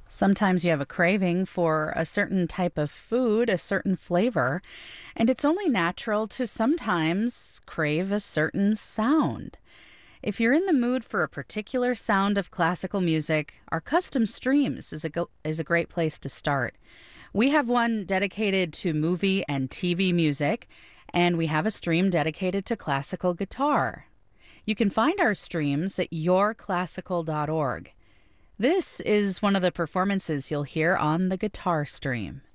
Sometimes you have a craving for a certain type of food, a certain flavor, and it's only natural to sometimes crave a certain sound. If you're in the mood for a particular sound of classical music, our custom streams is a great place to start. We have one dedicated to movie and TV music, and we have a stream dedicated to classical guitar. You can find our streams at yourclassical.org. This is one of the performances you'll hear on the guitar stream.